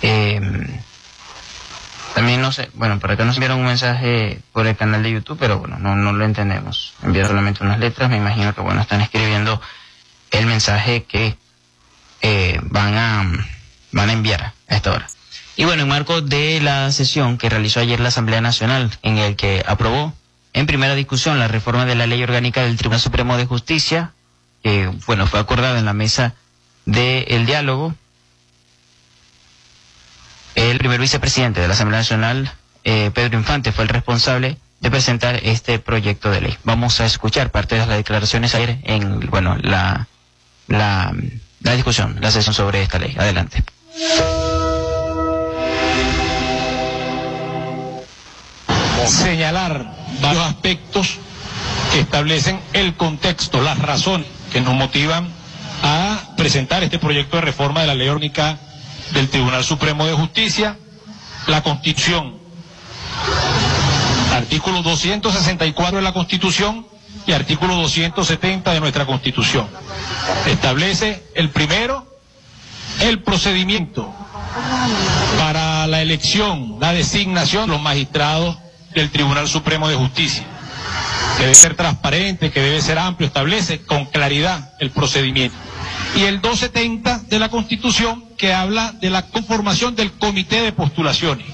También no sé, bueno, por acá nos enviaron un mensaje por el canal de YouTube, pero bueno, no lo entendemos. Enviaron solamente unas letras, me imagino que bueno, están escribiendo el mensaje que van a enviar a esta hora. Y bueno, en marco de la sesión que realizó ayer la Asamblea Nacional, en el que aprobó en primera discusión la reforma de la Ley Orgánica del Tribunal Supremo de Justicia, que bueno, fue acordada en la mesa del diálogo. El primer vicepresidente de la Asamblea Nacional, Pedro Infante, fue el responsable de presentar este proyecto de ley. Vamos a escuchar parte de las declaraciones ayer en, bueno, la discusión, la sesión sobre esta ley. Adelante. Señalar varios aspectos que establecen el contexto, las razones que nos motivan a presentar este proyecto de reforma de la Ley Orgánica del Tribunal Supremo de Justicia. La Constitución, artículo 264 de la Constitución y artículo 270 de nuestra Constitución. Establece el primero, el procedimiento para la elección, la designación de los magistrados del Tribunal Supremo de Justicia, que debe ser transparente, que debe ser amplio, establece con claridad el procedimiento. Y el 270 de la Constitución, que habla de la conformación del Comité de Postulaciones,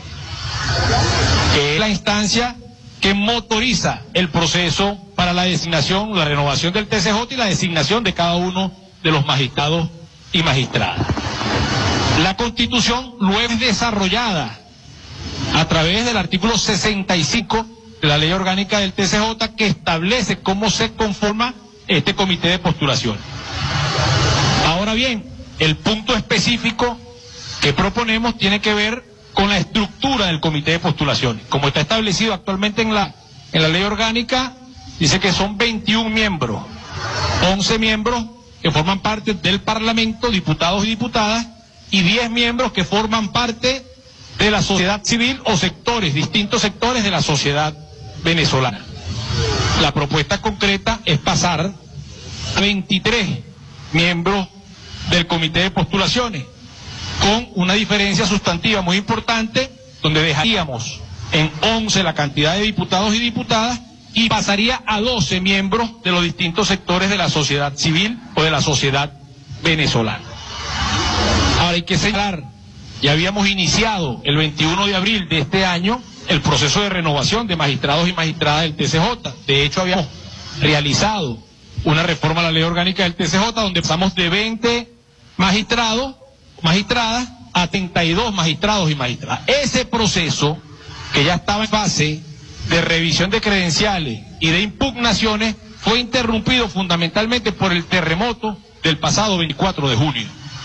que es la instancia que motoriza el proceso para la designación, la renovación del TCJ y la designación de cada uno de los magistrados y magistradas. La Constitución luego es desarrollada a través del artículo 65 de la Ley Orgánica del TCJ, que establece cómo se conforma este Comité de Postulaciones. Ahora bien, el punto específico que proponemos tiene que ver con la estructura del Comité de Postulaciones. Como está establecido actualmente en la Ley Orgánica, dice que son 21 miembros, 11 miembros que forman parte del Parlamento, diputados y diputadas, y 10 miembros que forman parte de la sociedad civil o sectores, distintos sectores de la sociedad venezolana. La propuesta concreta es pasar a 23 miembros del Comité de Postulaciones, con una diferencia sustantiva muy importante, donde dejaríamos en 11 la cantidad de diputados y diputadas y pasaría a 12 miembros de los distintos sectores de la sociedad civil o de la sociedad venezolana. Ahora hay que señalar, ya habíamos iniciado el 21 de abril de este año el proceso de renovación de magistrados y magistradas del TCJ. De hecho, habíamos realizado una reforma a la Ley Orgánica del TCJ, donde pasamos de 20 magistrados, magistradas, a 32 magistrados y magistradas. Ese proceso, que ya estaba en fase de revisión de credenciales y de impugnaciones, fue interrumpido fundamentalmente por el terremoto del pasado 24 de junio.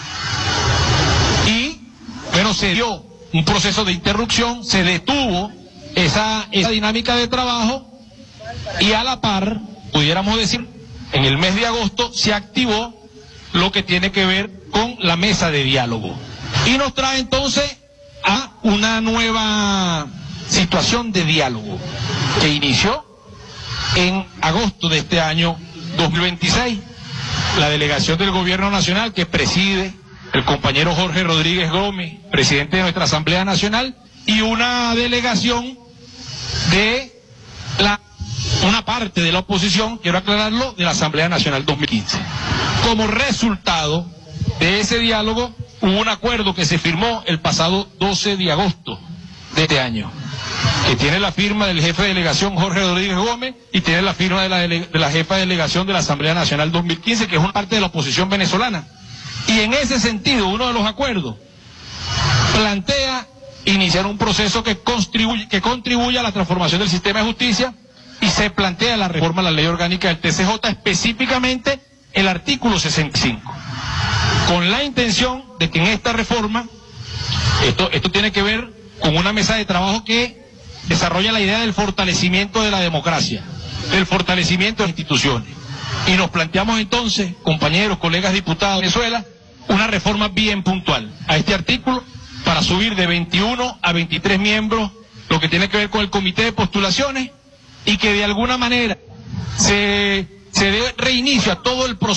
Y, bueno, se dio un proceso de interrupción, se detuvo esa dinámica de trabajo y a la par, pudiéramos decir, en el mes de agosto se activó lo que tiene que ver con la mesa de diálogo. Y nos trae entonces a una nueva situación de diálogo que inició en agosto de este año 2026. La delegación del Gobierno Nacional, que preside el compañero Jorge Rodríguez Gómez, presidente de nuestra Asamblea Nacional, y una delegación de una parte de la oposición, quiero aclararlo, de la Asamblea Nacional 2015. Como resultado de ese diálogo, hubo un acuerdo que se firmó el pasado 12 de agosto de este año, que tiene la firma del jefe de delegación Jorge Rodríguez Gómez y tiene la firma de la jefa de delegación de la Asamblea Nacional 2015, que es una parte de la oposición venezolana. Y en ese sentido, uno de los acuerdos plantea iniciar un proceso que contribuya a la transformación del sistema de justicia, y se plantea la reforma a la Ley Orgánica del TCJ, específicamente el artículo 65, con la intención de que en esta reforma, esto tiene que ver con una mesa de trabajo que desarrolla la idea del fortalecimiento de la democracia, del fortalecimiento de las instituciones. Y nos planteamos entonces, compañeros, colegas diputados de Venezuela, una reforma bien puntual a este artículo para subir de 21 a 23 miembros lo que tiene que ver con el Comité de Postulaciones, y que de alguna manera se dé reinicio a todo el proceso